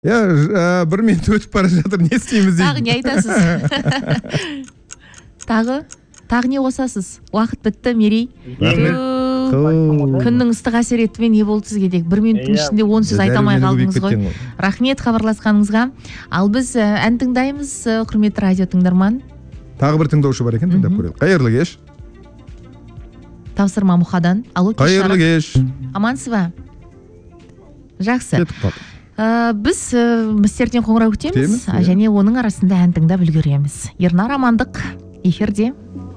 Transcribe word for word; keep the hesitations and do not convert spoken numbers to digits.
Я бір минут өтіп бара жатыр, не істейміз дейді. Тағы не айтасыз? Тағы? Тағы не қосасыз? Уақыт бітті, Мерей. Күннің ыстық әсер етті ме, не болды сізге дек? Бір минуттың ішінде он сөз айтамай қалдыңыз ғой. Рахмет хабарласқаныңызға. Ал біз ән тыңдаймыз, құрметті радио тыңдарман. Тағы бір тыңдаушы бар екен, тыңдап көрелік. Қайырлы кеш. Тапсырма Мұхадан. Алло, кеш жарық. Қайырлы кеш. Амансыз ба? Жақсы. Кетіп қалды. Біз містерден қоңырау күтеміз, және оның арасында ән тыңдап үлгереміз. Ернар Амандық эфирде.